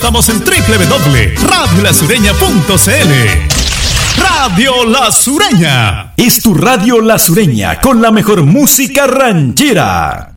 estamos en www.radiolasureña.cl. Radio La Sureña. Es tu radio La Sureña con la mejor música ranchera.